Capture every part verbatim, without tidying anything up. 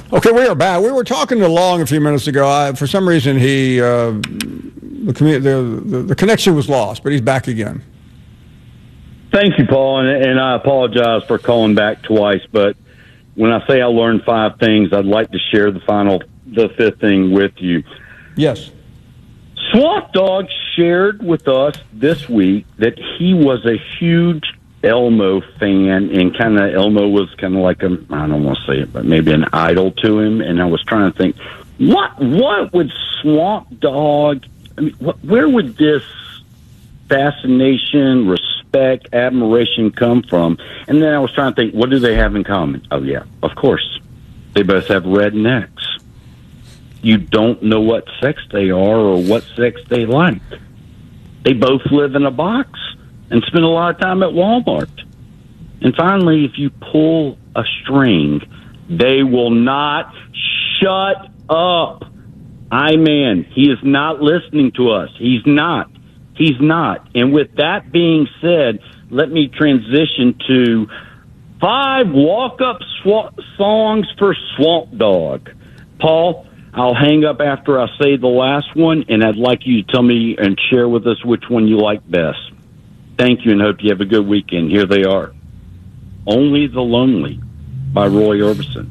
Okay, we are back. We were talking to Long a few minutes ago. I, for some reason, he uh, the, commu- the, the the connection was lost, but he's back again. Thank you, Paul, and, and I apologize for calling back twice. But when I say I learned five things, I'd like to share the final, the fifth thing with you. Yes. Swamp Dog shared with us this week that he was a huge Elmo fan, and kind of Elmo was kind of like a, I don't want to say it, but maybe an idol to him. And I was trying to think, what what would Swamp Dog, I mean, what, where would this fascination, respect, admiration come from? And then I was trying to think, what do they have in common? Oh, yeah, of course. They both have red necks. You don't know what sex they are or what sex they like. They both live in a box and spend a lot of time at Walmart. And finally, if you pull a string, they will not shut up. I man, he is not listening to us. He's not. He's not. And with that being said, let me transition to five walk-up sw- songs for Swamp Dog. Paul, I'll hang up after I say the last one, and I'd like you to tell me and share with us which one you like best. Thank you, and hope you have a good weekend. Here they are. Only the Lonely by Roy Orbison.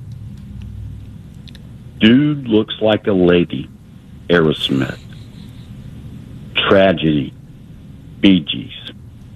Dude Looks Like a Lady, Aerosmith. Tragedy, Bee Gees.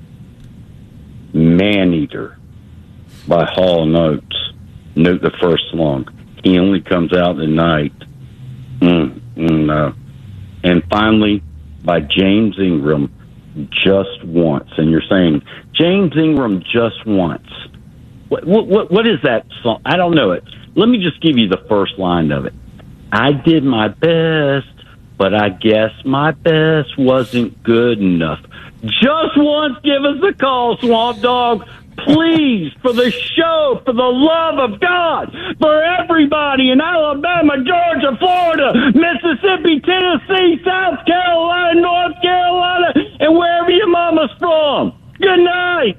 Maneater by Hall and Oates. Note the first song. He Only Comes Out at Night. Mm, mm, no. And finally, by James Ingram, Just Once. And you're saying, James Ingram, Just Once. What, what, what is that song? I don't know it. Let me just give you the first line of it. I did my best, but I guess my best wasn't good enough. Just once, give us a call, Swamp Dog. Please, for the show, for the love of God, for everybody in Alabama, Georgia, Florida, Mississippi, Tennessee, South Carolina, North Carolina, and wherever your mama's from. Good night.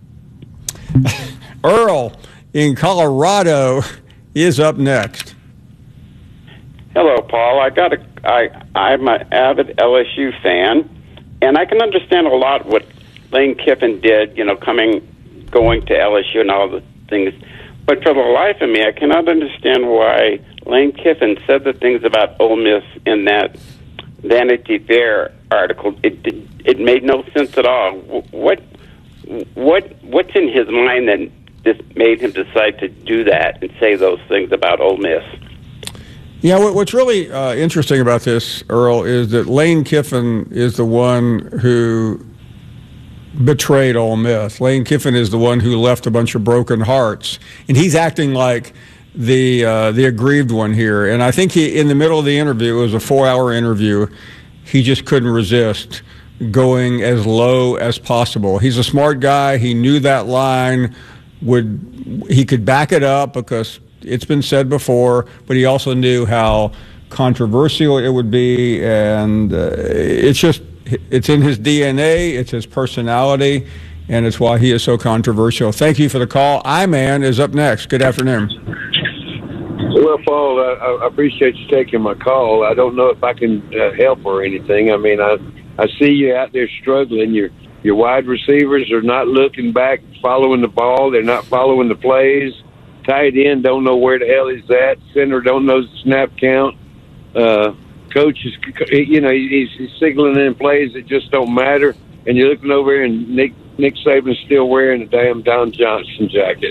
Earl in Colorado is up next. Hello, Paul. I got a. I I'm an avid L S U fan, and I can understand a lot what Lane Kiffin did. You know, coming. going to L S U and all the things. But for the life of me, I cannot understand why Lane Kiffin said the things about Ole Miss in that Vanity Fair article. It it, it made no sense at all. What what what's in his mind that just made him decide to do that and say those things about Ole Miss? Yeah, what's really uh, interesting about this, Earl, is that Lane Kiffin is the one who betrayed Ole Miss. Lane Kiffin is the one who left a bunch of broken hearts, and he's acting like the uh, the aggrieved one here. And I think he, in the middle of the interview, it was a four-hour interview, he just couldn't resist going as low as possible. He's a smart guy. He knew that line would he could back it up because it's been said before, but he also knew how controversial it would be, and uh, it's just it's in his D N A, it's his personality, and it's why he is so controversial. Thank you for the call. I-Man is up next. Good afternoon. Well, Paul, I, I appreciate you taking my call. I don't know if I can uh, help or anything. I mean, I I see you out there struggling. Your your wide receivers are not looking back, following the ball. They're not following the plays. Tight end don't know where the hell he's at. Center don't know the snap count. Uh, coach is, you know, he's, he's signaling in plays that just don't matter. And you're looking over here, and Nick Nick Saban's still wearing a damn Don Johnson jacket.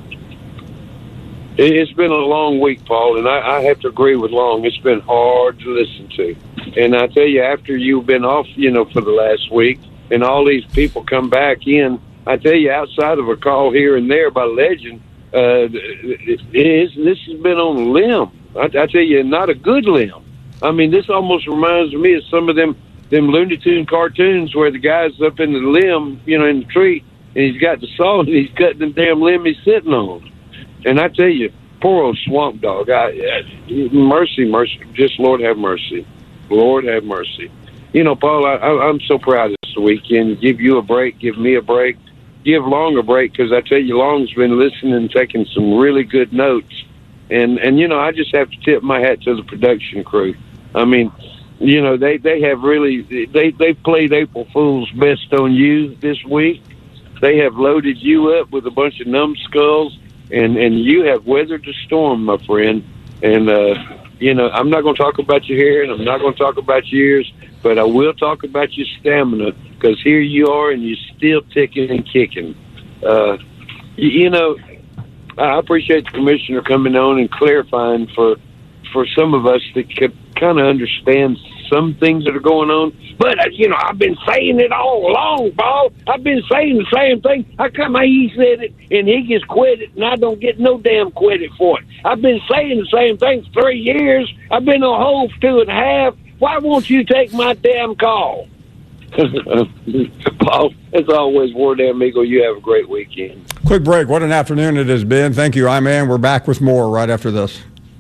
It, it's been a long week, Paul, and I, I have to agree with Long. It's been hard to listen to. And I tell you, after you've been off, you know, for the last week, and all these people come back in, I tell you, outside of a call here and there by legend, uh, it is, this has been on a limb. I, I tell you, not a good limb. I mean, this almost reminds me of some of them them Looney Tune cartoons where the guy's up in the limb, you know, in the tree, and he's got the saw and he's cutting the damn limb he's sitting on. And I tell you, poor old Swamp Dog, I, I, mercy, mercy, just Lord have mercy. Lord have mercy. You know, Paul, I, I, I'm so proud of this weekend. Give you a break, give me a break, give Long a break, because I tell you, Long's been listening and taking some really good notes. And, and you know, I just have to tip my hat to the production crew. I mean, you know, they, they have really, they, they played April Fool's best on you this week. They have loaded you up with a bunch of numbskulls, and, and you have weathered the storm, my friend. And, uh, you know, I'm not going to talk about your hair, and I'm not going to talk about your ears, but I will talk about your stamina, because here you are, and you're still ticking and kicking. Uh, you, you know, I appreciate the commissioner coming on and clarifying for for some of us that could kind of understand some things that are going on. But, uh, you know, I've been saying it all along, Paul. I've been saying the same thing. How come he said it and he gets credit and I don't get no damn credit for it? I've been saying the same thing for three years. I've been on hold for two and a half. Why won't you take my damn call? Paul, as always, War Damn Eagle, you have a great weekend. Quick break. What an afternoon it has been. Thank you, I-Man. We're back with more right after this.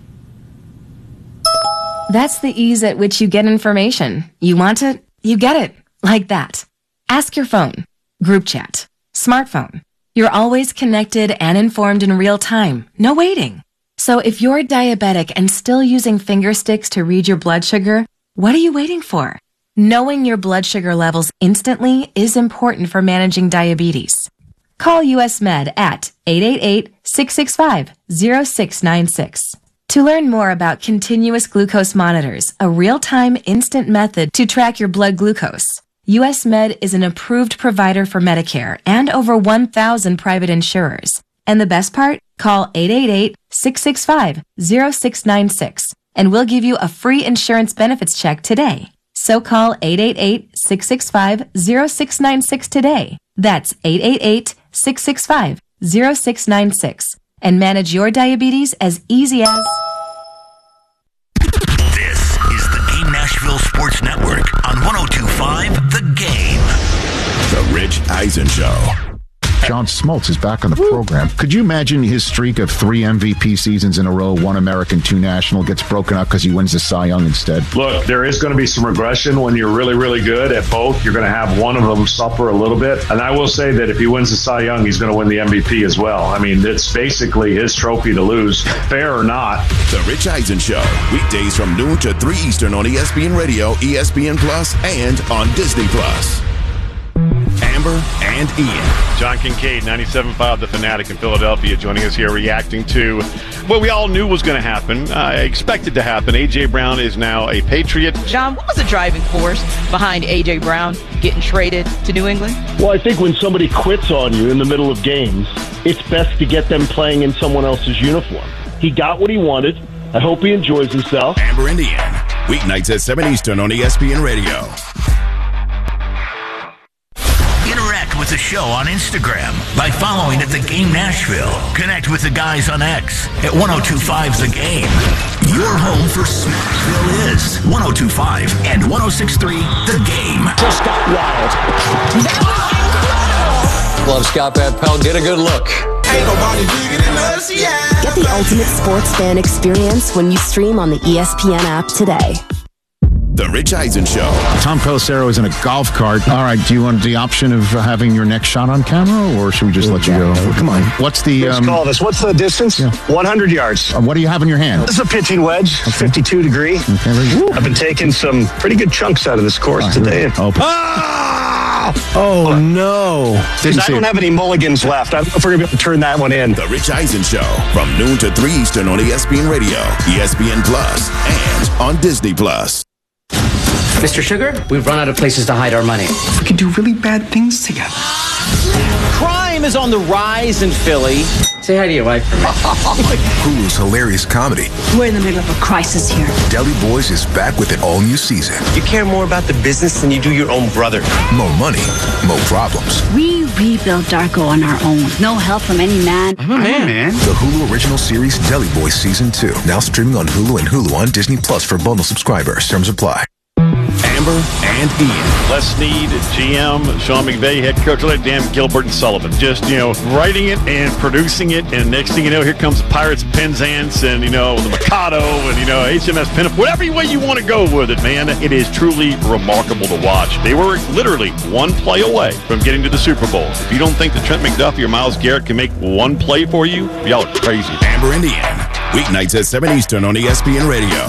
That's the ease at which you get information. You want it, you get it. Like that. Ask your phone. Group chat. Smartphone. You're always connected and informed in real time. No waiting. So if you're diabetic and still using finger sticks to read your blood sugar, what are you waiting for? Knowing your blood sugar levels instantly is important for managing diabetes. Call U S Med at eight eight eight, six six five, zero six nine six. To learn more about continuous glucose monitors, a real-time instant method to track your blood glucose, U S Med is an approved provider for Medicare and over one thousand private insurers. And the best part? Call eight eight eight, six six five, zero six nine six and we'll give you a free insurance benefits check today. So call eight eight eight, six six five, zero six nine six today. That's eight eight eight, six six five, zero six nine six. And manage your diabetes as easy as... This is the Game Nashville Sports Network on one oh two point five The Game. The Rich Eisen Show. John Smoltz is back on the program. Could you imagine his streak of three M V P seasons in a row, one American, two national, gets broken up because he wins the Cy Young instead? Look, there is going to be some regression when you're really, really good at both. You're going to have one of them suffer a little bit. And I will say that if he wins the Cy Young, he's going to win the M V P as well. I mean, it's basically his trophy to lose, fair or not. The Rich Eisen Show, weekdays from noon to three Eastern on E S P N Radio, E S P N Plus, and on Disney Plus. Amber and Ian. John Kincaid, ninety-seven point five The Fanatic in Philadelphia, joining us here reacting to what we all knew was going to happen. I uh, expected to happen. A J. Brown is now a Patriot. John, what was the driving force behind A J. Brown getting traded to New England? Well, I think when somebody quits on you in the middle of games, it's best to get them playing in someone else's uniform. He got what he wanted. I hope he enjoys himself. Amber and Ian, weeknights at seven Eastern on E S P N Radio. With the show on Instagram by following at The Game Nashville. Connect with the guys on X at one oh two point five The Game. Your home for Smashville is one oh two point five and one oh six point three The Game. Just got wild. Love Scott Van Pelt. Get a good look. Ain't nobody bigger than us, yeah. Get the ultimate sports fan experience when you stream on the E S P N app today. The Rich Eisen Show. Tom Pelissero is in a golf cart. All right, do you want the option of uh, having your next shot on camera, or should we just let you go? Come on. What's the... Um, call this. What's the distance? Yeah. one hundred yards. Uh, what do you have in your hand? This is a pitching wedge, okay. fifty-two degree. Okay, I've been taking some pretty good chunks out of this course oh, today. Oh, ah! oh no. Didn't I don't have any mulligans left. I don't know if we're going to be able to turn that one in. The Rich Eisen Show, from noon to three Eastern on E S P N Radio, E S P N Plus, and on Disney Plus. Mister Sugar, we've run out of places to hide our money. We could do really bad things together. Crime is on the rise in Philly. Say hi to your wife. Hulu's hilarious comedy. We're in the middle of a crisis here. Deli Boys is back with an all-new season. You care more about the business than you do your own brother. More money, more problems. We rebuilt Darko on our own. No help from any man. I'm a man. I'm a man. The Hulu original series Deli Boys Season two. Now streaming on Hulu and Hulu on Disney Plus for bundle subscribers. Terms apply. Amber and Ian. Les Snead, G M, Sean McVay, head coach, let Dan Gilbert and Sullivan. Just, you know, writing it and producing it, and next thing you know, here comes the Pirates Penzance and, you know, the Mikado and, you know, H M S Pinnacle. Whatever way you want to go with it, man, it is truly remarkable to watch. They were literally one play away from getting to the Super Bowl. If you don't think that Trent McDuffie or Myles Garrett can make one play for you, y'all are crazy. Amber and Ian, Weeknights at seven Eastern on E S P N Radio.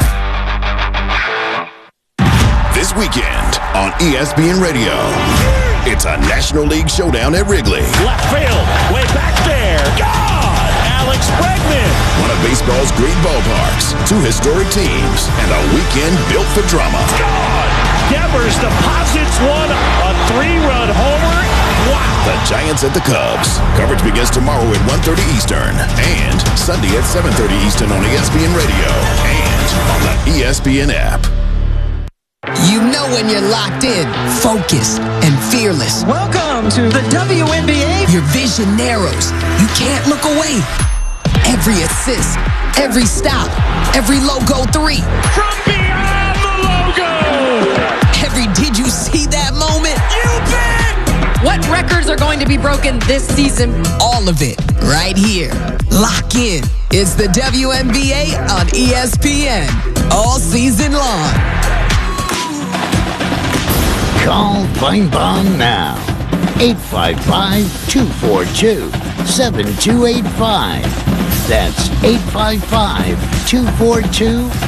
This weekend on E S P N Radio, it's a National League showdown at Wrigley. Left field, way back there. God! Alex Bregman. One of baseball's great ballparks, two historic teams, and a weekend built for drama. God! Devers deposits one, a three-run homer. Wow! The Giants at the Cubs. Coverage begins tomorrow at one thirty Eastern and Sunday at seven thirty Eastern on E S P N Radio and on the E S P N app. You know when you're locked in, focused, and fearless. Welcome to the W N B A. Your vision narrows. You can't look away. Every assist, every stop, every logo three. From beyond the logo! Every did you see that moment? You bet! What records are going to be broken this season? All of it, right here. Lock in. It's the W N B A on E S P N. All season long. Call Bang Bang now. eight five five, two four two, seven two eight five. That's eight five five, two four two,